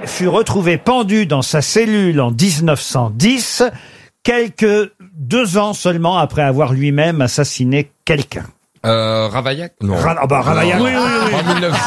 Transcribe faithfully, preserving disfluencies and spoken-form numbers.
fut retrouvé pendu dans sa cellule en dix-neuf cent dix, quelques deux ans seulement après avoir lui-même assassiné quelqu'un. Euh, Ravaillac? Non. Ra- ah bah, Ravaillac. Oui, oui, oui. En mille neuf cents.